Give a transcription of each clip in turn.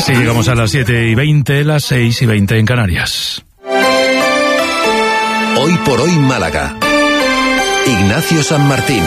Así llegamos a las 7:20, las 6:20 en Canarias. Hoy por hoy Málaga. Ignacio San Martín.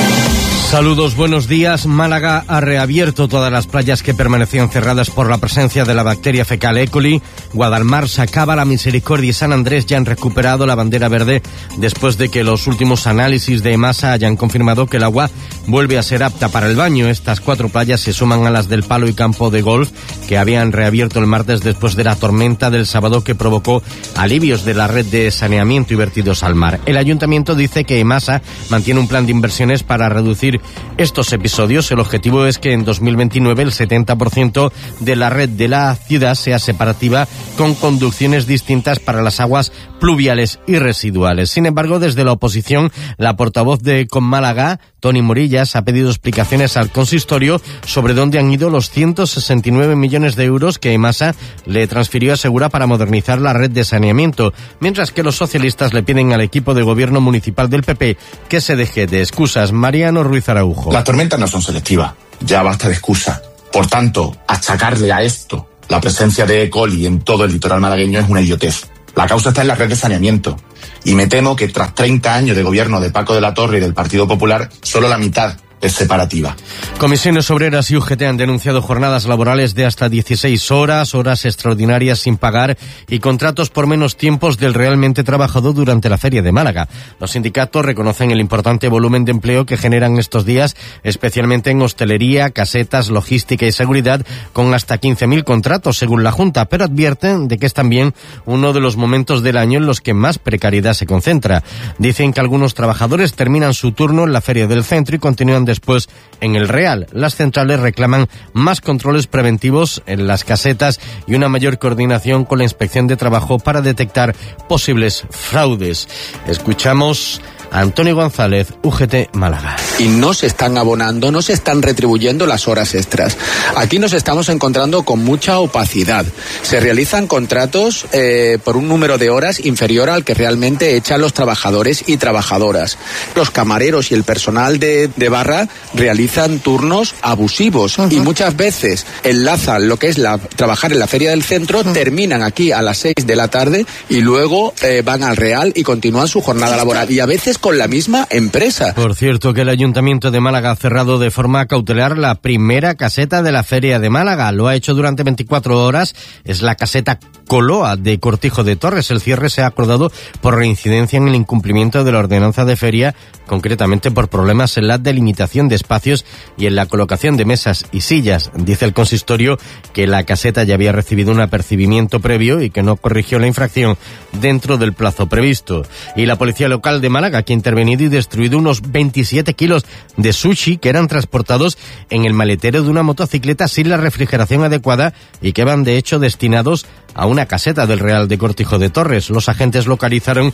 Saludos, buenos días. Málaga ha reabierto todas las playas que permanecían cerradas por la presencia de la bacteria fecal E. coli. Guadalmar, Sacaba, La Misericordia y San Andrés ya han recuperado la bandera verde después de que los últimos análisis de EMASA hayan confirmado que el agua vuelve a ser apta para el baño. Estas 4 playas se suman a las del Palo y Campo de Golf, que habían reabierto el martes después de la tormenta del sábado que provocó alivios de la red de saneamiento y vertidos al mar. El ayuntamiento dice que EMASA mantiene un plan de inversiones para reducir estos episodios. El objetivo es que en 2029 el 70% de la red de la ciudad sea separativa, con conducciones distintas para las aguas pluviales y residuales. Sin embargo, desde la oposición, la portavoz de Conmálaga, Toni Morillas, ha pedido explicaciones al consistorio sobre dónde han ido los 169 millones de euros que EMASA le transfirió a Segura para modernizar la red de saneamiento, mientras que los socialistas le piden al equipo de gobierno municipal del PP que se deje de excusas. Mariano Ruiz Araujo. Las tormentas no son selectivas, ya basta de excusas. Por tanto, achacarle a esto la presencia de E. coli en todo el litoral malagueño es una idiotez. La causa está en la red de saneamiento. Y me temo que tras 30 años de gobierno de Paco de la Torre y del Partido Popular, solo la mitad es separativa. Comisiones Obreras y UGT han denunciado jornadas laborales de hasta 16 horas, horas extraordinarias sin pagar y contratos por menos tiempos del realmente trabajado durante la Feria de Málaga. Los sindicatos reconocen el importante volumen de empleo que generan estos días, especialmente en hostelería, casetas, logística y seguridad, con hasta 15.000 contratos según la Junta, pero advierten de que es también uno de los momentos del año en los que más precariedad se concentra. Dicen que algunos trabajadores terminan su turno en la Feria del Centro y continúan después en el Real. Las centrales reclaman más controles preventivos en las casetas y una mayor coordinación con la Inspección de Trabajo para detectar posibles fraudes. Escuchamos a Antonio González, UGT Málaga. Y no se están abonando, no se están retribuyendo las horas extras. Aquí nos estamos encontrando con mucha opacidad. Se realizan contratos por un número de horas inferior al que realmente echan los trabajadores y trabajadoras. Los camareros y el personal de barra realizan turnos abusivos y muchas veces enlazan lo que es trabajar en la Feria del Centro, terminan aquí a las 6 de la tarde y luego van al Real y continúan su jornada laboral. Y a veces con la misma empresa. Por cierto, que el Ayuntamiento de Málaga ha cerrado de forma cautelar la primera caseta de la Feria de Málaga. Lo ha hecho durante 24 horas. Es la caseta Coloa de Cortijo de Torres. El cierre se ha acordado por reincidencia en el incumplimiento de la ordenanza de feria, concretamente por problemas en la delimitación de espacios y en la colocación de mesas y sillas. Dice el consistorio que la caseta ya había recibido un apercibimiento previo y que no corrigió la infracción dentro del plazo previsto. Y la Policía Local de Málaga, que ha intervenido y destruido unos 27 kilos de sushi que eran transportados en el maletero de una motocicleta sin la refrigeración adecuada y que van de hecho destinados a una caseta del Real de Cortijo de Torres. Los agentes localizaron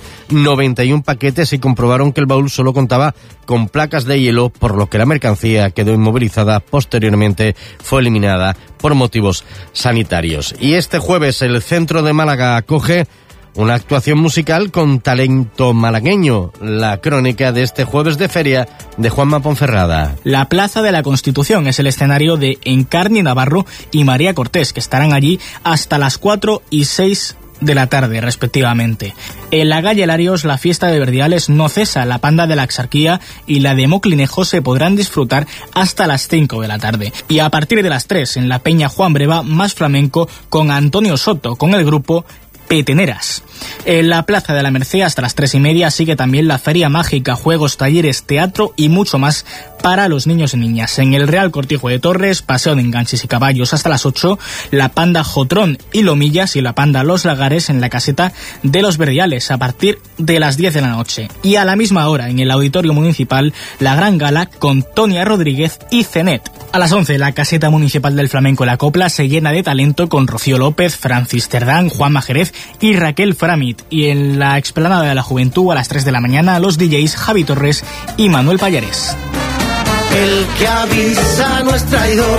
91 paquetes y comprobaron que el baúl solo contaba con placas de hielo, por lo que la mercancía quedó inmovilizada. Posteriormente fue eliminada por motivos sanitarios. Y este jueves el centro de Málaga acoge una actuación musical con talento malagueño. La crónica de este jueves de feria de Juanma Ponferrada. La Plaza de la Constitución es el escenario de Encarni Navarro y María Cortés, que estarán allí hasta las 4 y 6 de la tarde, respectivamente. En la calle Larios, la fiesta de Verdiales no cesa. La Panda de la Exarquía y la de Moclinejo se podrán disfrutar hasta las 5 de la tarde. Y a partir de las 3, en la Peña Juan Breva, más flamenco con Antonio Soto, con el grupo Peteneras. En la Plaza de la Merced hasta las 3:30 sigue también la Feria Mágica, juegos, talleres, teatro y mucho más para los niños y niñas. En el Real Cortijo de Torres, paseo de enganches y caballos hasta las 8, la Panda Jotrón y Lomillas y la Panda Los Lagares en la caseta de los Verdiales a partir de las 10 de la noche. Y a la misma hora, en el Auditorio Municipal, la gran gala con Tonia Rodríguez y Cenet. A las 11, la caseta municipal del Flamenco La Copla se llena de talento con Rocío López, Francis Cerdán, Juanma Jerez y Raquel Framit. Y en la Explanada de la Juventud, a las 3 de la mañana, los DJs Javi Torres y Manuel Pallares. El que avisa no es traidor.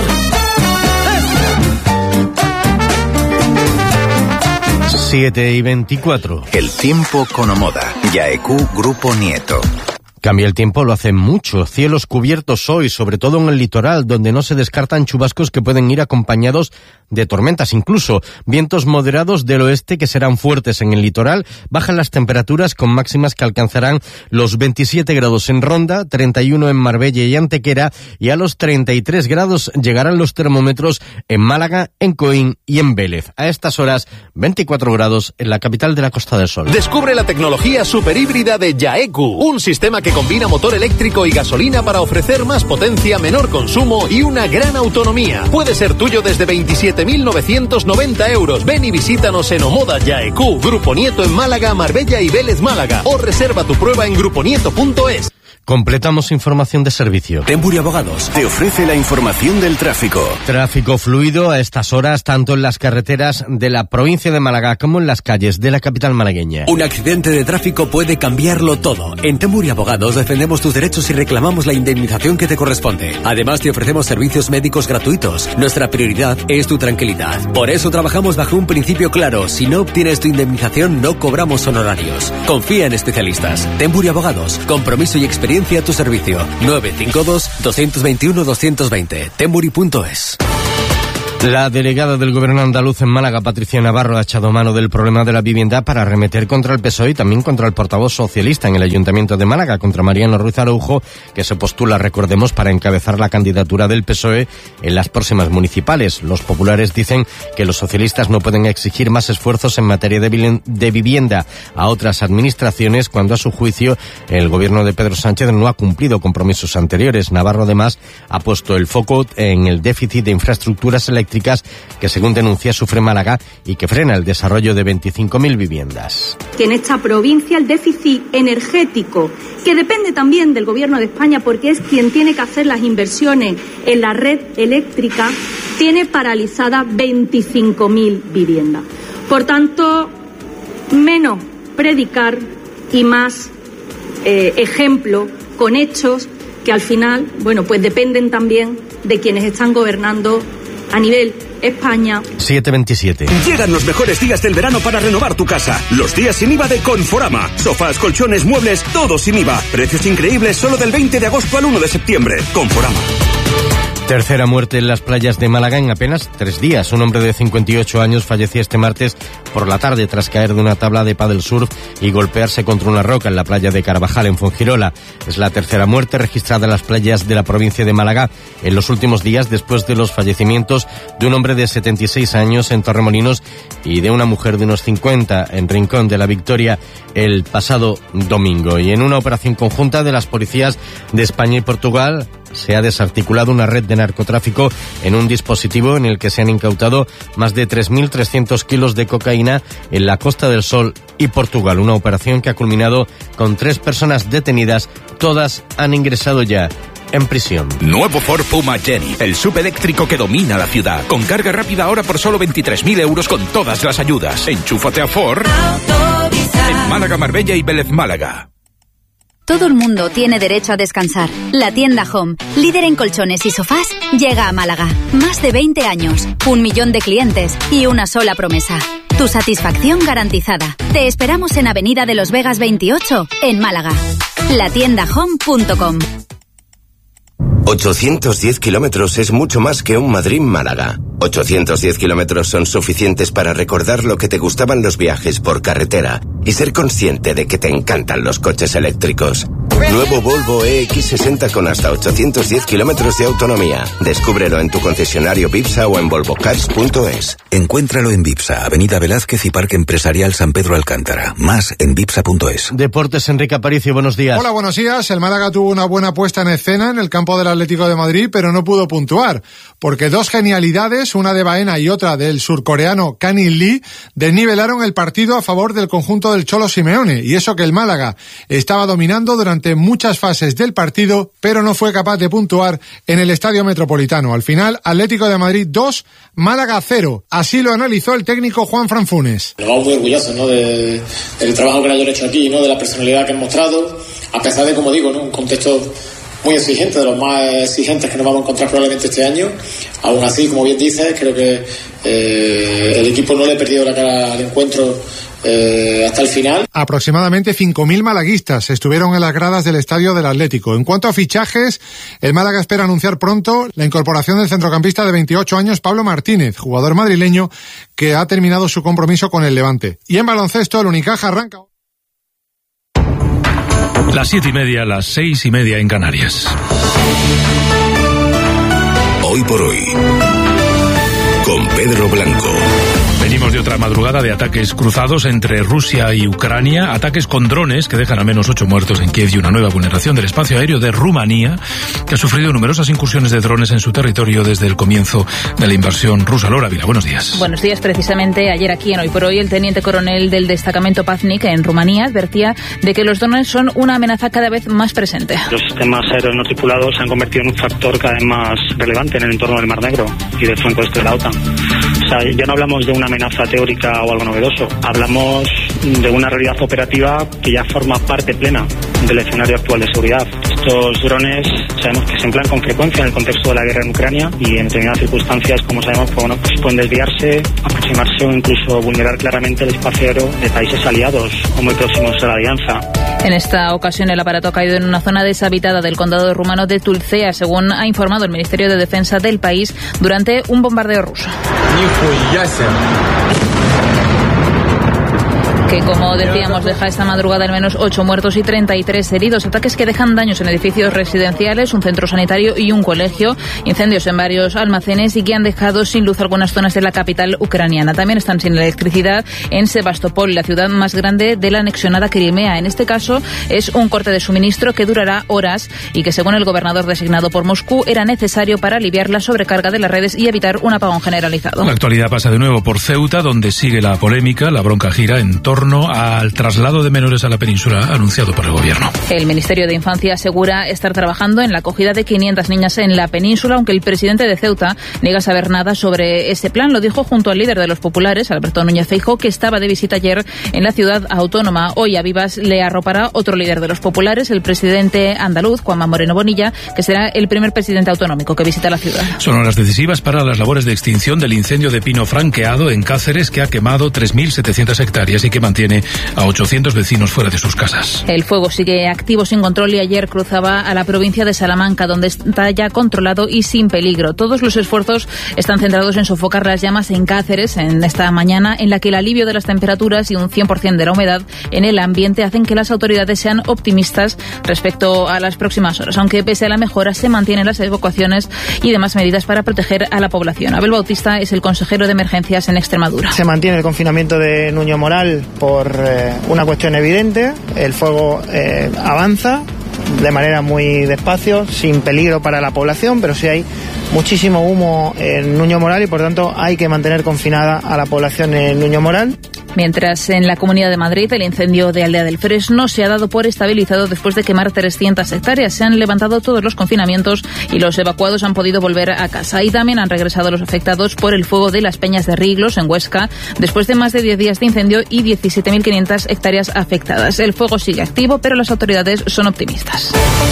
7:24. El tiempo con Omoda. Yaeku Grupo Nieto. Cambia el tiempo, lo hace mucho. Cielos cubiertos hoy, sobre todo en el litoral, donde no se descartan chubascos que pueden ir acompañados de tormentas. Incluso vientos moderados del oeste que serán fuertes en el litoral. Bajan las temperaturas con máximas que alcanzarán los 27 grados en Ronda, 31 en Marbella y Antequera, y a los 33 grados llegarán los termómetros en Málaga, en Coín y en Vélez. A estas horas, 24 grados en la capital de la Costa del Sol. Descubre la tecnología superhíbrida de Yaeku, un sistema que combina motor eléctrico y gasolina para ofrecer más potencia, menor consumo y una gran autonomía. Puede ser tuyo desde 27.990 euros. Ven y visítanos en Omoda Yaeku, Grupo Nieto en Málaga, Marbella y Vélez Málaga, o reserva tu prueba en gruponieto.es. Completamos información de servicio. Temburi Abogados te ofrece la información del tráfico. Tráfico fluido a estas horas, tanto en las carreteras de la provincia de Málaga como en las calles de la capital malagueña. Un accidente de tráfico puede cambiarlo todo. En Temburi Abogados defendemos tus derechos y reclamamos la indemnización que te corresponde. Además, te ofrecemos servicios médicos gratuitos. Nuestra prioridad es tu tranquilidad. Por eso trabajamos bajo un principio claro. Si no obtienes tu indemnización, no cobramos honorarios. Confía en especialistas. Temburi Abogados. Compromiso y experiencia a tu servicio. 952-221-220. Temburi.es. La delegada del Gobierno andaluz en Málaga, Patricia Navarro, ha echado mano del problema de la vivienda para arremeter contra el PSOE y también contra el portavoz socialista en el Ayuntamiento de Málaga, contra Mariano Ruiz Araujo, que se postula, recordemos, para encabezar la candidatura del PSOE en las próximas municipales. Los populares dicen que los socialistas no pueden exigir más esfuerzos en materia de vivienda a otras administraciones cuando, a su juicio, el Gobierno de Pedro Sánchez no ha cumplido compromisos anteriores. Navarro, además, ha puesto el foco en el déficit de infraestructuras eléctricas que, según denuncia, sufre Málaga y que frena el desarrollo de 25.000 viviendas. Que en esta provincia el déficit energético, que depende también del Gobierno de España porque es quien tiene que hacer las inversiones en la red eléctrica, tiene paralizadas 25.000 viviendas. Por tanto, menos predicar y más ejemplo con hechos que al final, pues dependen también de quienes están gobernando a nivel España. 727. Llegan los mejores días del verano para renovar tu casa. Los días sin IVA de Conforama. Sofás, colchones, muebles, todo sin IVA. Precios increíbles solo del 20 de agosto al 1 de septiembre. Conforama. Tercera muerte en las playas de Málaga en apenas 3 días. Un hombre de 58 años fallecía este martes por la tarde tras caer de una tabla de paddle surf y golpearse contra una roca en la playa de Carvajal, en Fuengirola. Es la tercera muerte registrada en las playas de la provincia de Málaga en los últimos días, después de los fallecimientos de un hombre de 76 años en Torremolinos y de una mujer de unos 50 en Rincón de la Victoria el pasado domingo. Y en una operación conjunta de las policías de España y Portugal, se ha desarticulado una red de narcotráfico en un dispositivo en el que se han incautado más de 3.300 kilos de cocaína en la Costa del Sol y Portugal. Una operación que ha culminado con 3 personas detenidas. Todas han ingresado ya en prisión. Nuevo Ford Puma Jenny, el SUV eléctrico que domina la ciudad. Con carga rápida ahora por solo 23.000 euros con todas las ayudas. Enchúfate a Ford en Málaga, Marbella y Vélez Málaga. Todo el mundo tiene derecho a descansar. La tienda Home, líder en colchones y sofás, llega a Málaga. Más de 20 años, 1 millón de clientes y una sola promesa: tu satisfacción garantizada. Te esperamos en Avenida de los Vegas 28, en Málaga. latiendahome.com. 810 kilómetros es mucho más que un Madrid-Málaga. 810 kilómetros son suficientes para recordar lo que te gustaban los viajes por carretera y ser consciente de que te encantan los coches eléctricos. Nuevo Volvo EX60 con hasta 810 kilómetros de autonomía. Descúbrelo en tu concesionario Vipsa o en volvocars.es. Encuéntralo en Vipsa, Avenida Velázquez y Parque Empresarial San Pedro Alcántara. Más en vipsa.es. Deportes, Enrique Aparicio, buenos días. Hola, buenos días. El Málaga tuvo una buena puesta en escena en el campo del Atlético de Madrid, pero no pudo puntuar, porque 2 genialidades, una de Baena y otra del surcoreano Kang-in Lee, desnivelaron el partido a favor del conjunto del Cholo Simeone, y eso que el Málaga estaba dominando durante muchas fases del partido, pero no fue capaz de puntuar en el Estadio Metropolitano. Al final, Atlético de Madrid 2, Málaga 0. Así lo analizó el técnico Juan Franfunes. Nos vamos muy orgullosos, ¿no?, del trabajo que ellos han hecho aquí, ¿no?, de la personalidad que han mostrado, a pesar de, como digo, ¿no?, un contexto muy exigente, de los más exigentes que nos vamos a encontrar probablemente este año. Aún así, como bien dices, creo que el equipo no le ha perdido la cara al encuentro hasta el final. Aproximadamente 5.000 malaguistas estuvieron en las gradas del estadio del Atlético. En cuanto a fichajes, el Málaga espera anunciar pronto la incorporación del centrocampista de 28 años Pablo Martínez, jugador madrileño que ha terminado su compromiso con el Levante. Y en baloncesto, el Unicaja arranca. Las 7:30, las 6:30 en Canarias. Hoy por hoy, con Pedro Blanco. Venimos de otra madrugada de ataques cruzados entre Rusia y Ucrania, ataques con drones que dejan al menos 8 muertos en Kiev y una nueva vulneración del espacio aéreo de Rumanía, que ha sufrido numerosas incursiones de drones en su territorio desde el comienzo de la invasión rusa. Laura Ávila, buenos días. Buenos días. Precisamente ayer aquí en Hoy por Hoy, el teniente coronel del destacamento Paznik en Rumanía advertía de que los drones son una amenaza cada vez más presente. Los sistemas aéreos no tripulados se han convertido en un factor cada vez más relevante en el entorno del Mar Negro y del flanco este de la OTAN. O sea, ya no hablamos de una amenaza teórica o algo novedoso, hablamos de una realidad operativa que ya forma parte plena del escenario actual de seguridad. Estos drones sabemos que se emplean con frecuencia en el contexto de la guerra en Ucrania y en determinadas circunstancias, como sabemos, pues pueden desviarse, aproximarse o incluso vulnerar claramente el espacio aéreo de países aliados o muy próximos a la alianza. En esta ocasión el aparato ha caído en una zona deshabitada del condado rumano de Tulcea, según ha informado el Ministerio de Defensa del país, durante un bombardeo ruso. Que, como decíamos, deja esta madrugada al menos 8 muertos y 33 heridos. Ataques que dejan daños en edificios residenciales, un centro sanitario y un colegio. Incendios en varios almacenes y que han dejado sin luz algunas zonas de la capital ucraniana. También están sin electricidad en Sebastopol, la ciudad más grande de la anexionada Crimea. En este caso es un corte de suministro que durará horas y que, según el gobernador designado por Moscú, era necesario para aliviar la sobrecarga de las redes y evitar un apagón generalizado. La actualidad pasa de nuevo por Ceuta, donde sigue la polémica. La bronca gira en torno al traslado de menores a la península anunciado por el gobierno. El Ministerio de Infancia asegura estar trabajando en la acogida de 500 niñas en la península, aunque el presidente de Ceuta niega saber nada sobre ese plan. Lo dijo junto al líder de los populares, Alberto Núñez Feijóo, que estaba de visita ayer en la ciudad autónoma. Hoy a Vivas le arropará otro líder de los populares, el presidente andaluz, Juanma Moreno Bonilla, que será el primer presidente autonómico que visita la ciudad. Son horas decisivas para las labores de extinción del incendio de pino franqueado en Cáceres, que ha quemado 3.700 hectáreas y que mantiene a 800 vecinos fuera de sus casas. El fuego sigue activo sin control y ayer cruzaba a la provincia de Salamanca, donde está ya controlado y sin peligro. Todos los esfuerzos están centrados en sofocar las llamas en Cáceres en esta mañana, en la que el alivio de las temperaturas y un 100% de la humedad en el ambiente hacen que las autoridades sean optimistas respecto a las próximas horas, aunque pese a la mejora se mantienen las evacuaciones y demás medidas para proteger a la población. Abel Bautista es el consejero de emergencias en Extremadura. Se mantiene el confinamiento de Nuño Moral por una cuestión evidente. El fuego avanza de manera muy despacio, sin peligro para la población, pero sí hay muchísimo humo en Nuño Moral y por tanto hay que mantener confinada a la población en Nuño Moral. Mientras en la Comunidad de Madrid el incendio de Aldea del Fresno se ha dado por estabilizado después de quemar 300 hectáreas. Se han levantado todos los confinamientos y los evacuados han podido volver a casa. Y también han regresado los afectados por el fuego de las Peñas de Riglos en Huesca, después de más de 10 días de incendio y 17.500 hectáreas afectadas. El fuego sigue activo, pero las autoridades son optimistas.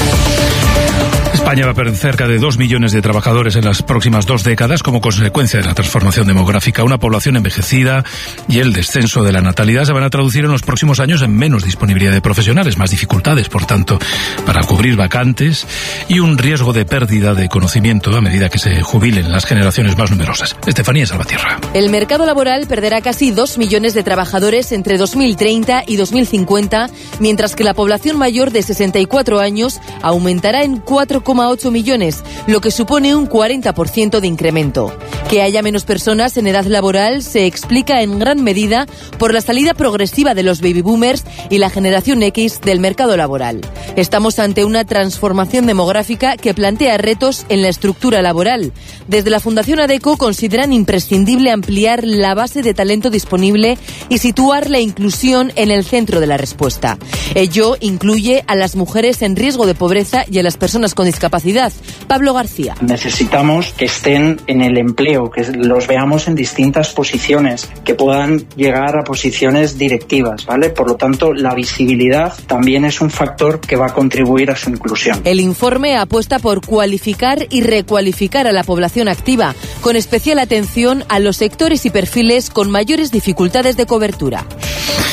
España va a perder cerca de 2 millones de trabajadores en las próximas 2 décadas como consecuencia de la transformación demográfica. Una población envejecida y el descenso de la natalidad se van a traducir en los próximos años en menos disponibilidad de profesionales, más dificultades, por tanto, para cubrir vacantes y un riesgo de pérdida de conocimiento a medida que se jubilen las generaciones más numerosas. Estefanía Salvatierra. El mercado laboral perderá casi 2 millones de trabajadores entre 2030 y 2050, mientras que la población mayor de 64 años aumentará en 4,8 millones, lo que supone un 40% de incremento. Que haya menos personas en edad laboral se explica en gran medida por la salida progresiva de los baby boomers y la generación X del mercado laboral. Estamos ante una transformación demográfica que plantea retos en la estructura laboral. Desde la Fundación ADECO consideran imprescindible ampliar la base de talento disponible y situar la inclusión en el centro de la respuesta. Ello incluye a las mujeres en riesgo de pobreza y a las personas con discapacidad. Pablo García. Necesitamos que estén en el empleo, que los veamos en distintas posiciones, que puedan llegar a posiciones directivas, ¿vale? Por lo tanto, la visibilidad también es un factor que va a contribuir a su inclusión. El informe apuesta por cualificar y recualificar a la población activa, con especial atención a los sectores y perfiles con mayores dificultades de cobertura.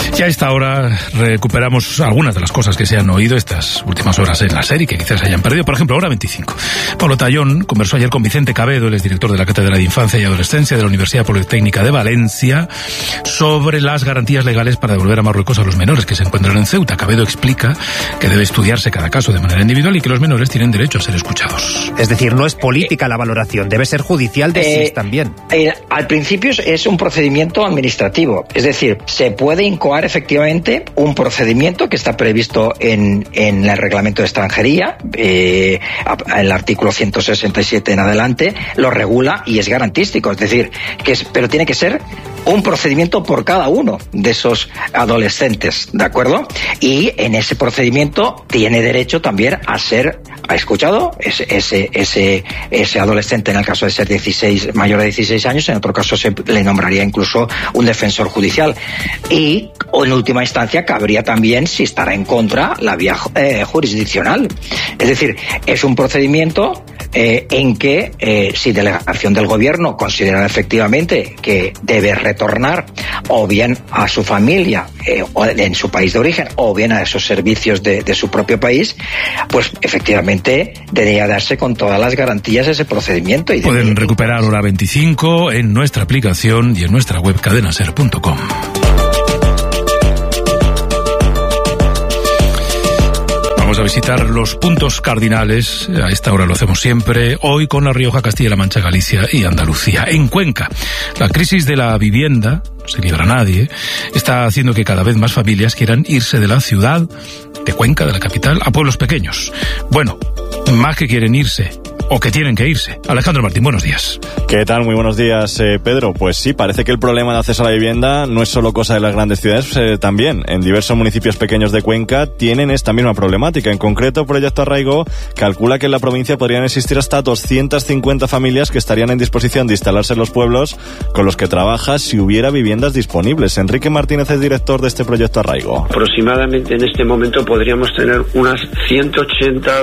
Y a esta hora recuperamos algunas de las cosas que se han oído estas últimas horas en la serie, que quizás se hayan perdido. Por ejemplo, hora 25. Pablo Tallón conversó ayer con Vicente Cabedo, el exdirector de la Cátedra de Infancia y Adolescencia de la Universidad Politécnica de Valencia, sobre las garantías legales para devolver a Marruecos a los menores que se encuentran en Ceuta. Cabedo explica que debe estudiarse cada caso de manera individual y que los menores tienen derecho a ser escuchados. Es decir, no es política la valoración, debe ser judicial de SIS también. Al principio es un procedimiento administrativo, es decir, se puede incoar efectivamente un procedimiento que está previsto en el reglamento de extranjería, el artículo 167 en adelante lo regula y es garantístico, es decir, pero tiene que ser un procedimiento por cada uno de esos adolescentes, ¿de acuerdo? Y en ese procedimiento tiene derecho también a ser escuchado ese adolescente, en el caso de ser mayor de 16 años, en otro caso se le nombraría incluso un defensor judicial. Y en última instancia cabría también, si estará en contra, la vía jurisdiccional. Es decir, es un procedimiento en que si delegación del gobierno considera efectivamente que debe retornar o bien a su familia o en su país de origen o bien a esos servicios de su propio país, pues efectivamente debería darse con todas las garantías ese procedimiento. Y pueden recuperar hora 25 en nuestra aplicación y en nuestra web cadenaser.com. Vamos a visitar los puntos cardinales, a esta hora lo hacemos siempre, hoy con La Rioja, Castilla-La Mancha, Galicia y Andalucía. En Cuenca, la crisis de la vivienda, no se libra nadie, está haciendo que cada vez más familias quieran irse de la ciudad, de Cuenca, de la capital, a pueblos pequeños. Bueno, más que quieren irse, o que tienen que irse. Alejandro Martín, buenos días. ¿Qué tal? Muy buenos días, Pedro. Pues sí, parece que el problema de acceso a la vivienda no es solo cosa de las grandes ciudades, también en diversos municipios pequeños de Cuenca tienen esta misma problemática. En concreto, Proyecto Arraigo calcula que en la provincia podrían existir hasta 250 familias que estarían en disposición de instalarse en los pueblos con los que trabaja si hubiera viviendas disponibles. Enrique Martínez es director de este Proyecto Arraigo. Aproximadamente en este momento podríamos tener unas 180,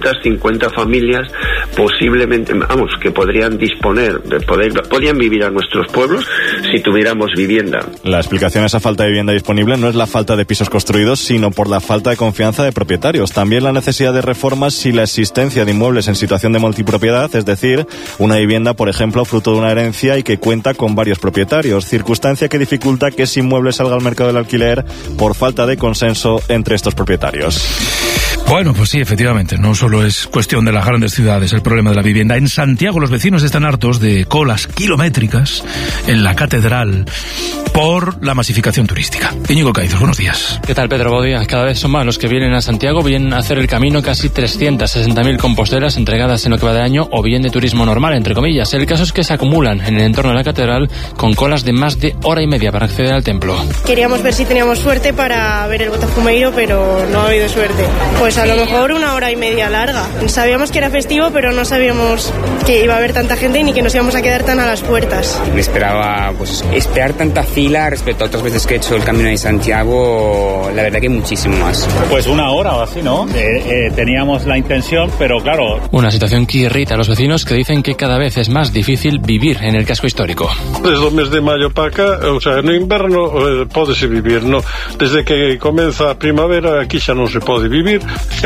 250 familias posiblemente, que podrían disponer, podrían vivir a nuestros pueblos si tuviéramos vivienda. La explicación a esa falta de vivienda disponible no es la falta de pisos construidos, sino por la falta de confianza de propietarios. También la necesidad de reformas si la existencia de inmuebles en situación de multipropiedad, es decir, una vivienda, por ejemplo, fruto de una herencia y que cuenta con varios propietarios, circunstancia que dificulta que ese inmueble salga al mercado del alquiler por falta de consenso entre estos propietarios. Bueno, pues sí, efectivamente, no solo es cuestión de las grandes ciudades el problema de la vivienda. En Santiago los vecinos están hartos de colas kilométricas en la catedral por la masificación turística. Íñigo Caizos, buenos días. ¿Qué tal, Pedro? Buenos días. Cada vez son más los que vienen a Santiago, vienen a hacer el camino casi 360.000 compostelas entregadas en lo que va de año o bien de turismo normal, entre comillas. El caso es que se acumulan en el entorno de la catedral con colas de más de hora y media para acceder al templo. Queríamos ver si teníamos suerte para ver el Botafumeiro, pero no ha habido suerte. Pues a lo mejor una hora y media larga. Sabíamos que era festivo, pero no sabíamos que iba a haber tanta gente ni que nos íbamos a quedar tan a las puertas. Me esperaba esperar tanta fila respecto a otras veces que he hecho el Camino de Santiago, la verdad que muchísimo más. Pues una hora o así, ¿no? Teníamos la intención, pero claro... Una situación que irrita a los vecinos que dicen que cada vez es más difícil vivir en el casco histórico. Desde el mes de mayo para acá, no inverno pódese vivir, no. Desde que comienza a primavera aquí xa non se pode vivir,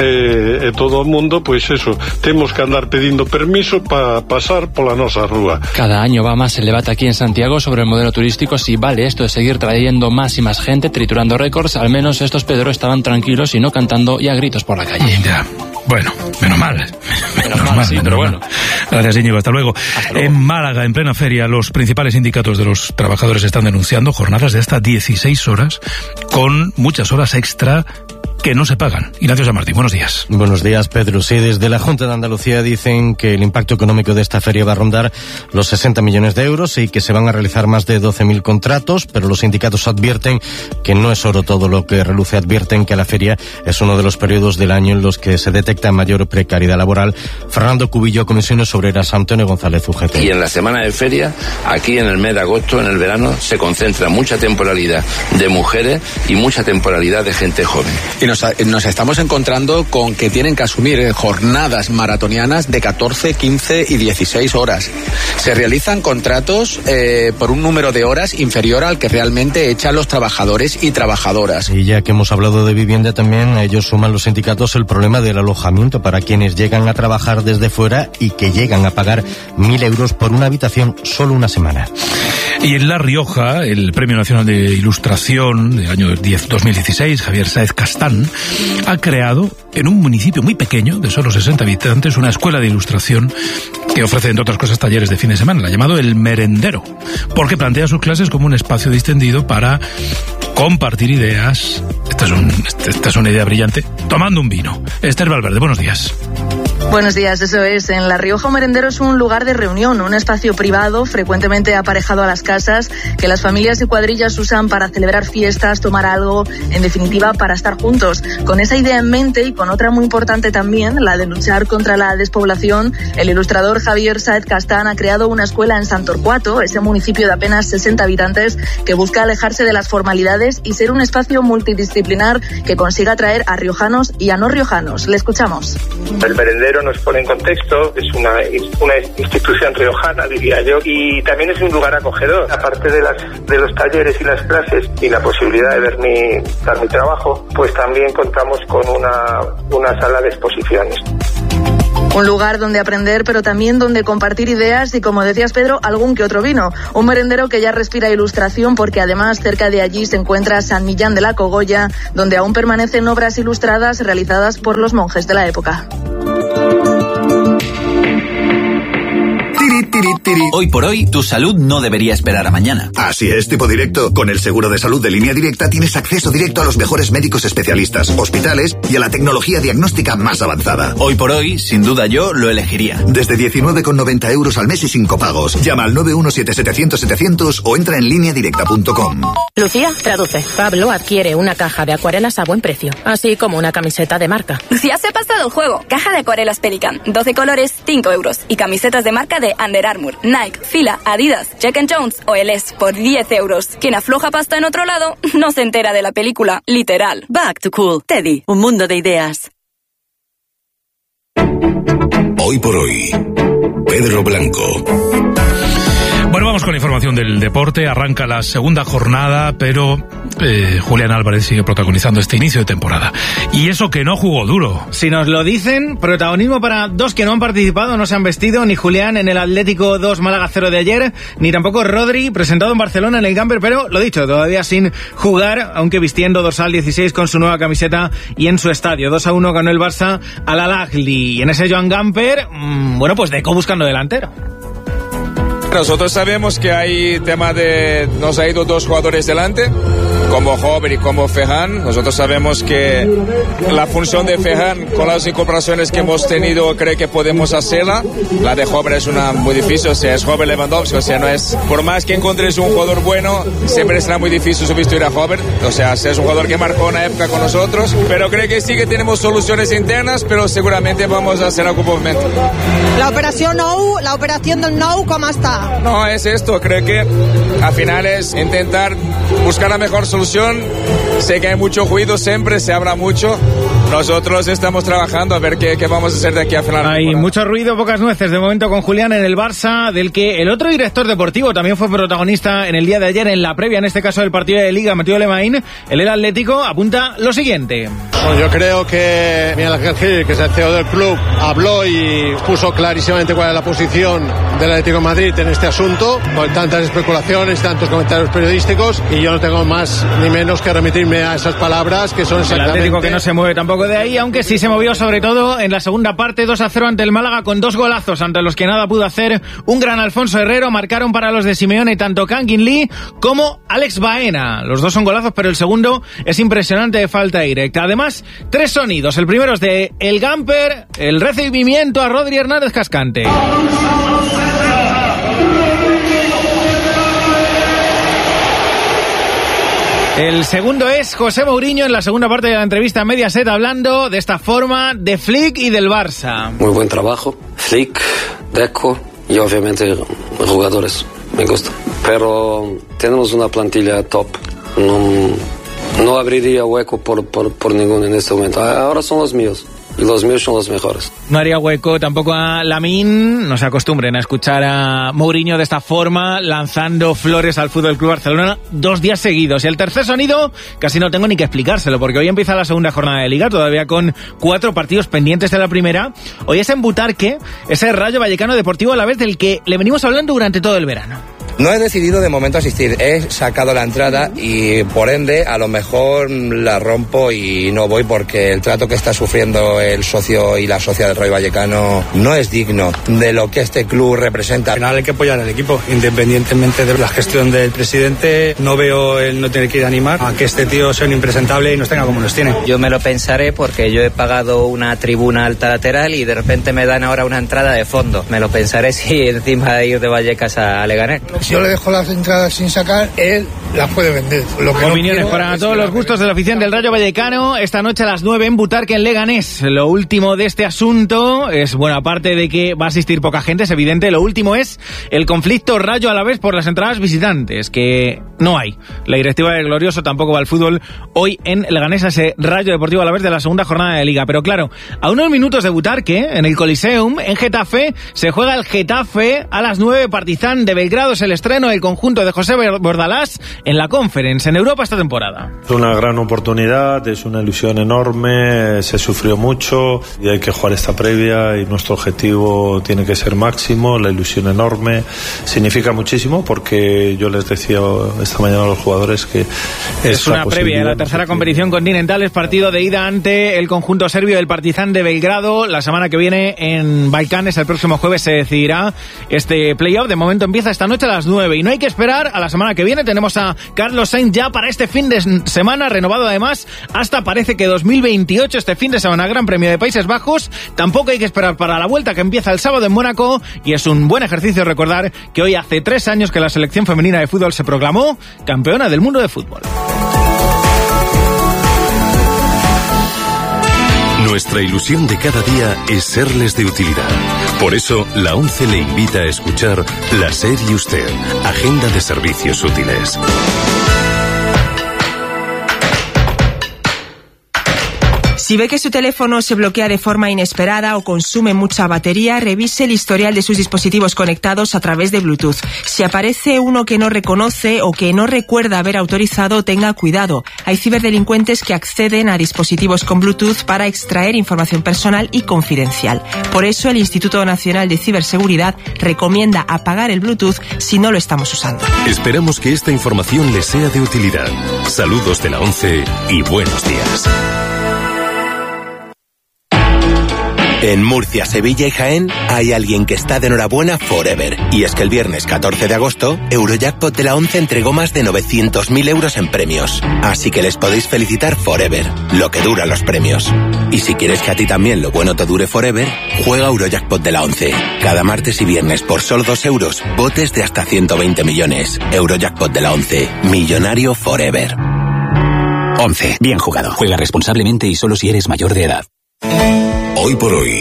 todo o mundo, pois eso, temos que andar pedindo permiso para pasar pola nosa rúa. Cada año va más el debate aquí en Santiago sobre el modelo turístico, si vale esto de seguir trayendo más y más gente, triturando récords. Al menos estos Pedro estaban tranquilos y no cantando y a gritos por la calle. Ya. Bueno, menos mal. Sí, pero bueno. Gracias, Íñigo. Hasta luego. En Málaga, en plena feria, los principales sindicatos de los trabajadores están denunciando jornadas de hasta 16 horas con muchas horas extra que no se pagan. Ignacio San Martín, buenos días. Buenos días, Pedro. Sí, desde la Junta de Andalucía dicen que el impacto económico de esta feria va a rondar los 60 millones de euros y que se van a realizar más de 12.000 contratos, pero los sindicatos advierten que no es oro todo lo que reluce. Advierten que la feria es uno de los periodos del año en los que se detecta mayor precariedad laboral. Fernando Cubillo, Comisiones Obreras, Antonio González, UGT. Y en la semana de feria, aquí en el mes de agosto, en el verano, se concentra mucha temporalidad de mujeres y mucha temporalidad de gente joven. Y nos estamos encontrando con que tienen que asumir jornadas maratonianas de 14, 15 y 16 horas. Se realizan contratos por un número de horas inferior al que realmente echan los trabajadores y trabajadoras. Y ya que hemos hablado de vivienda también, a ellos suman los sindicatos el problema del alojamiento para quienes llegan a trabajar desde fuera y que llegan a pagar 1.000 euros por una habitación solo una semana. Y en La Rioja, el Premio Nacional de Ilustración del año 2016, Javier Sáez Castán, ha creado en un municipio muy pequeño, de solo 60 habitantes, una escuela de ilustración que ofrece, entre otras cosas, talleres de fin de semana. La ha llamado El Merendero, porque plantea sus clases como un espacio distendido para compartir ideas. Esta es una idea brillante, tomando un vino. Esther Valverde, buenos días. Buenos días, eso es. En La Rioja, un merendero es un lugar de reunión, un espacio privado frecuentemente aparejado a las casas que las familias y cuadrillas usan para celebrar fiestas, tomar algo, en definitiva, para estar juntos. Con esa idea en mente y con otra muy importante también, la de luchar contra la despoblación, el ilustrador Javier Sáez Castán ha creado una escuela en Sant Torquato, ese municipio de apenas 60 habitantes que busca alejarse de las formalidades y ser un espacio multidisciplinar que consiga atraer a riojanos y a no riojanos. Le escuchamos. El merendero nos pone en contexto, es una institución riojana, diría yo, y también es un lugar acogedor. Aparte de los talleres y las clases y la posibilidad de dar mi trabajo, pues también contamos con una sala de exposiciones. Un lugar donde aprender, pero también donde compartir ideas y, como decías, Pedro, algún que otro vino. Un merendero que ya respira ilustración porque además cerca de allí se encuentra San Millán de la Cogolla, donde aún permanecen obras ilustradas realizadas por los monjes de la época. Hoy por hoy, tu salud no debería esperar a mañana. Así es, Tipo Directo. Con el seguro de salud de Línea Directa tienes acceso directo a los mejores médicos especialistas, hospitales y a la tecnología diagnóstica más avanzada. Hoy por hoy, sin duda yo lo elegiría. Desde 19,90 euros al mes y sin copagos. Llama al 917-700-700 o entra en lineadirecta.com. Lucía, traduce. Pablo adquiere una caja de acuarelas a buen precio, así como una camiseta de marca. Lucía se ha pasado el juego. Caja de acuarelas Pelican, 12 colores, 5 euros. Y camisetas de marca de Under Armour, Nike, Fila, Adidas, Jack & Jones o LS por 10 euros. Quien afloja pasta en otro lado no se entera de la película, literal. Back to Cool. Teddy, un mundo de ideas. Hoy por hoy, Pedro Blanco. Bueno, vamos con la información del deporte. Arranca la segunda jornada, pero Julián Álvarez sigue protagonizando este inicio de temporada. Y eso que no jugó duro. Si nos lo dicen, protagonismo para dos que no han participado, no se han vestido, ni Julián en el Atlético 2 Málaga 0 de ayer, ni tampoco Rodri, presentado en Barcelona en el Gamper, pero lo dicho, todavía sin jugar, aunque vistiendo dorsal 16 con su nueva camiseta y en su estadio. 2-1 ganó el Barça al Al-Ahly. Y en ese Joan Gamper, bueno, pues Deco buscando delantero. Nosotros sabemos que hay tema de... Nos ha ido dos jugadores delante, como Hover y como Ferran. Nosotros sabemos que la función de Ferran, con las incorporaciones que hemos tenido, creo que podemos hacerla. La de Hover es una muy difícil, o sea, es Hover Lewandowski, o sea, no es... Por más que encuentres un jugador bueno, siempre será muy difícil sustituir a Hover. O sea, es un jugador que marcó una época con nosotros, pero creo que sí que tenemos soluciones internas, pero seguramente vamos a hacer algún movimiento. La operación del Nou, ¿cómo está? No, es esto, creo que al final es intentar buscar la mejor solución. Sé que hay mucho ruido siempre, se habla mucho. Nosotros estamos trabajando a ver qué vamos a hacer de aquí a final. Hay mucho ruido, pocas nueces de momento con Julián en el Barça, del que el otro director deportivo también fue protagonista en el día de ayer en la previa, en este caso del partido de Liga, Mateo Lemaín. El Atlético apunta lo siguiente. Bueno, yo creo que Miguel Ángel Gil, que es el CEO del club, habló y puso clarísimamente cuál es la posición del Atlético de Madrid en este asunto, con tantas especulaciones, tantos comentarios periodísticos, y yo no tengo más ni menos que remitirme a esas palabras que son exactamente... El Atlético que no se mueve tampoco de ahí, aunque sí se movió sobre todo en la segunda parte, 2-0 ante el Málaga, con dos golazos ante los que nada pudo hacer un gran Alfonso Herrero. Marcaron para los de Simeone tanto Kangin Lee como Alex Baena. Los dos son golazos, pero el segundo es impresionante de falta directa. Además, tres sonidos. El primero es de El Gamper, el recibimiento a Rodri Hernández Cascante. El segundo es José Mourinho en la segunda parte de la entrevista a Mediaset, hablando de esta forma de Flick y del Barça. Muy buen trabajo, Flick, Deco y obviamente jugadores, me gusta. Pero tenemos una plantilla top, No abriría hueco por ninguno en este momento. Ahora son los míos. Y los míos son los mejores. No haría hueco tampoco a Lamine. No se acostumbren a escuchar a Mourinho de esta forma, lanzando flores al Fútbol Club Barcelona 2 días seguidos. Y el tercer sonido casi no tengo ni que explicárselo, porque hoy empieza la segunda jornada de Liga, todavía con 4 partidos pendientes de la primera. Hoy es en Butarque, ese Rayo Vallecano Deportivo Alavés del que le venimos hablando durante todo el verano. No he decidido de momento asistir, he sacado la entrada y por ende a lo mejor la rompo y no voy porque el trato que está sufriendo el socio y la socia del Rayo Vallecano no es digno de lo que este club representa. Al final hay que apoyar al equipo, independientemente de la gestión del presidente. No veo el no tener que ir a animar a que este tío sea un impresentable y nos tenga como nos tiene. Yo me lo pensaré porque yo he pagado una tribuna alta lateral y de repente me dan ahora una entrada de fondo. Me lo pensaré si encima de ir de Vallecas a Leganés. Si yo le dejo las entradas sin sacar, él las puede vender. Opiniones para todos los gustos de la afición del Rayo Vallecano. Esta noche a las 9 en Butarque, en Leganés. Lo último de este asunto es, bueno, aparte de que va a asistir poca gente, es evidente, lo último es el conflicto Rayo Alavés por las entradas visitantes, que no hay. La directiva del Glorioso tampoco va al fútbol hoy en Leganés, a ese Rayo Deportivo Alavés de la segunda jornada de Liga. Pero claro, a unos minutos de Butarque, en el Coliseum, en Getafe, se juega el Getafe a las 9, Partizan de Belgrado. Es el estreno del conjunto de José Bordalás en la Conference en Europa esta temporada. Es una gran oportunidad, es una ilusión enorme, se sufrió mucho y hay que jugar esta previa y nuestro objetivo tiene que ser máximo, la ilusión enorme, significa muchísimo porque yo les decía esta mañana a los jugadores que es una previa de la tercera competición continental, es partido de ida ante el conjunto serbio del Partizan de Belgrado. La semana que viene en Balcanes, el próximo jueves, se decidirá este playoff. De momento empieza esta noche a las 9 y no hay que esperar a la semana que viene. Tenemos a Carlos Sainz ya para este fin de semana, renovado además hasta parece que 2028, este fin de semana, Gran Premio de Países Bajos. Tampoco hay que esperar para la vuelta que empieza el sábado en Mónaco y es un buen ejercicio recordar que hoy hace 3 años que la selección femenina de fútbol se proclamó campeona del mundo de fútbol. Nuestra ilusión de cada día es serles de utilidad. Por eso, la ONCE le invita a escuchar La SER y Usted, Agenda de Servicios Útiles. Si ve que su teléfono se bloquea de forma inesperada o consume mucha batería, revise el historial de sus dispositivos conectados a través de Bluetooth. Si aparece uno que no reconoce o que no recuerda haber autorizado, tenga cuidado. Hay ciberdelincuentes que acceden a dispositivos con Bluetooth para extraer información personal y confidencial. Por eso, el Instituto Nacional de Ciberseguridad recomienda apagar el Bluetooth si no lo estamos usando. Esperamos que esta información les sea de utilidad. Saludos de la ONCE y buenos días. En Murcia, Sevilla y Jaén hay alguien que está de enhorabuena forever. Y es que el viernes 14 de agosto, Eurojackpot de la ONCE entregó más de 900.000 euros en premios. Así que les podéis felicitar forever, lo que duran los premios. Y si quieres que a ti también lo bueno te dure forever, juega Eurojackpot de la ONCE. Cada martes y viernes por solo 2 euros, botes de hasta 120 millones. Eurojackpot de la ONCE, millonario forever. 11. Bien jugado. Juega responsablemente y solo si eres mayor de edad. Hoy por hoy,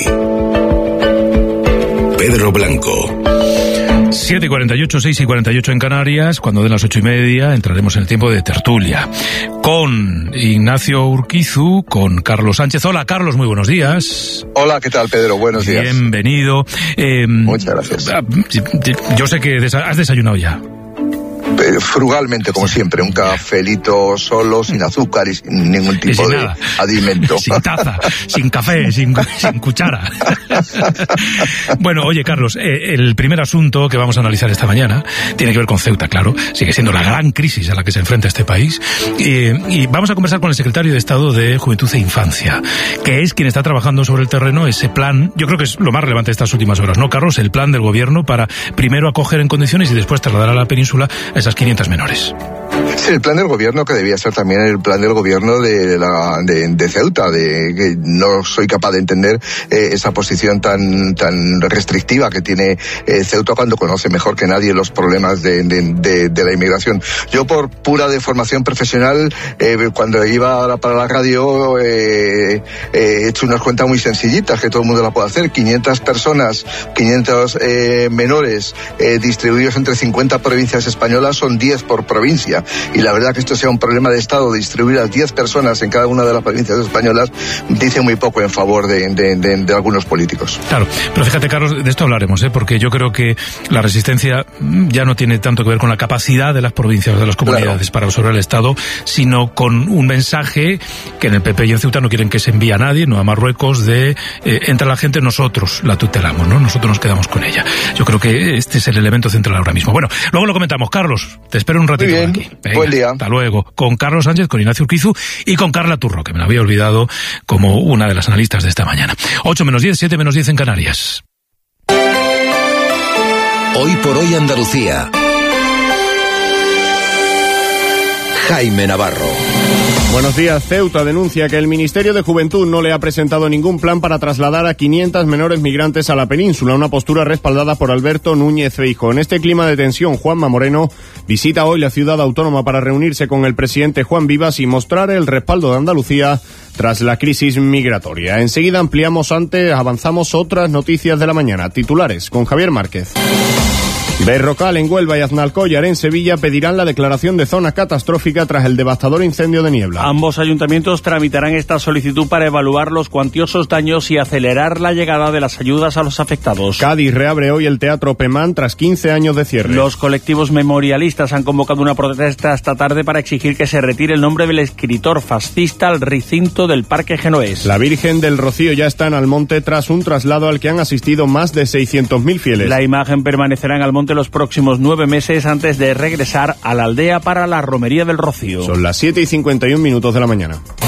Pedro Blanco. 7:48, 6:48 en Canarias. Cuando den las 8:30 entraremos en el tiempo de tertulia con Ignacio Urquizu, con Carlos Sánchez. Hola, Carlos, muy buenos días. Hola, ¿qué tal, Pedro? Buenos días. Bienvenido. Muchas gracias. Yo sé que has desayunado ya. Frugalmente, como siempre, un cafelito solo, sin azúcar y sin ningún tipo de alimento. Sin taza, sin café, sin cuchara. Bueno, oye, Carlos, el primer asunto que vamos a analizar esta mañana tiene que ver con Ceuta, claro. Sigue siendo la gran crisis a la que se enfrenta este país. Y vamos a conversar con el secretario de Estado de Juventud e Infancia, que es quien está trabajando sobre el terreno ese plan. Yo creo que es lo más relevante de estas últimas horas, ¿no, Carlos? El plan del gobierno para primero acoger en condiciones y después trasladar a la península a esas 500 menores. Sí, el plan del gobierno, que debía ser también el plan del gobierno de Ceuta, de que no soy capaz de entender esa posición tan restrictiva que tiene Ceuta cuando conoce mejor que nadie los problemas de la inmigración. Yo, por pura deformación profesional, cuando iba para la radio he hecho unas cuentas muy sencillitas que todo el mundo la puede hacer. 500 personas, 500 menores distribuidos entre 50 provincias españolas, son 10 por provincia. y la verdad que esto sea un problema de Estado, de distribuir a 10 personas en cada una de las provincias españolas, dice muy poco en favor de algunos políticos. Claro, pero fíjate, Carlos, de esto hablaremos, porque yo creo que la resistencia ya no tiene tanto que ver con la capacidad de las provincias o de las comunidades para absorber el Estado, sino con un mensaje que en el PP y en Ceuta no quieren que se envíe a nadie, no a Marruecos, de entra la gente, nosotros la tutelamos, ¿no? Nosotros nos quedamos con ella. Yo creo que este es el elemento central ahora mismo. Bueno, luego lo comentamos. Carlos, te espero un ratito aquí. Venga, buen día. Hasta luego. Con Carlos Sánchez, con Ignacio Urquizu y con Carla Turro, que me la había olvidado como una de las analistas de esta mañana. 8-10, 7-10 en Canarias. Hoy por hoy Andalucía. Jaime Navarro. Buenos días. Ceuta denuncia que el Ministerio de Juventud no le ha presentado ningún plan para trasladar a 500 menores migrantes a la península, una postura respaldada por Alberto Núñez Feijóo. En este clima de tensión, Juanma Moreno visita hoy la ciudad autónoma para reunirse con el presidente Juan Vivas y mostrar el respaldo de Andalucía tras la crisis migratoria. Enseguida avanzamos otras noticias de la mañana. Titulares con Javier Márquez. Berrocal en Huelva y Aznalcóllar en Sevilla pedirán la declaración de zona catastrófica tras el devastador incendio de Niebla. Ambos ayuntamientos tramitarán esta solicitud para evaluar los cuantiosos daños y acelerar la llegada de las ayudas a los afectados. Cádiz reabre hoy el Teatro Pemán tras 15 años de cierre. Los colectivos memorialistas han convocado una protesta esta tarde para exigir que se retire el nombre del escritor fascista al recinto del Parque Genoés. La Virgen del Rocío ya está en Almonte tras un traslado al que han asistido más de 600.000 fieles. La imagen permanecerá en Almonte los próximos 9 meses antes de regresar a la aldea para la Romería del Rocío. Son las 7:51 de la mañana.